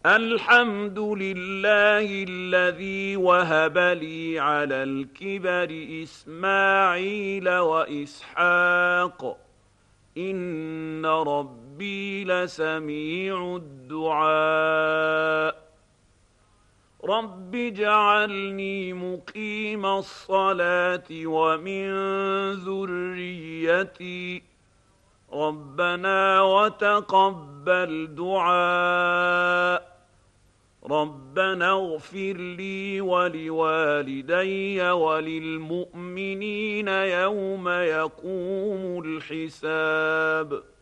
الحمد لله الذي وهب لي على الكبر إسماعيل وإسحاق إن ربي لسميع الدعاء رب اجعلني مقيم الصلاة ومن ذريتي ربنا وتقبل دعاء ربنا اغفر لي ولوالدي وللمؤمنين يوم يقوم الحساب